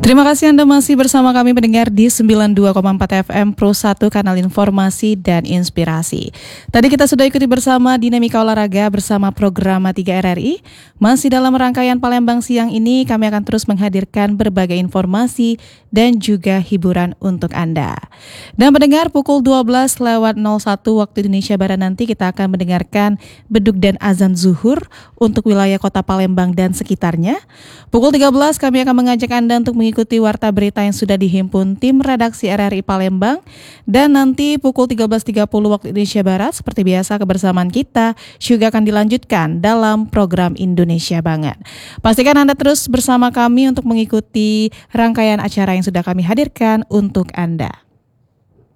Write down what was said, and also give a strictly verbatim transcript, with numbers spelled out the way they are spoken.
Terima kasih Anda masih bersama kami mendengar di sembilan puluh dua koma empat F M Pro satu, kanal informasi dan inspirasi. Tadi kita sudah ikuti bersama dinamika olahraga bersama program tiga R R I. Masih dalam rangkaian Palembang siang ini, kami akan terus menghadirkan berbagai informasi dan juga hiburan untuk Anda. Dan mendengar pukul dua belas lewat nol satu waktu Indonesia Barat nanti kita akan mendengarkan beduk dan azan zuhur untuk wilayah kota Palembang dan sekitarnya. Pukul tiga belas kami akan mengajak Anda untuk mengikuti warta berita yang sudah dihimpun tim redaksi R R I Palembang. Dan nanti pukul tiga belas tiga puluh waktu Indonesia Barat, seperti biasa kebersamaan kita juga akan dilanjutkan dalam program Indonesia Banget. Pastikan Anda terus bersama kami untuk mengikuti rangkaian acara yang sudah kami hadirkan untuk Anda.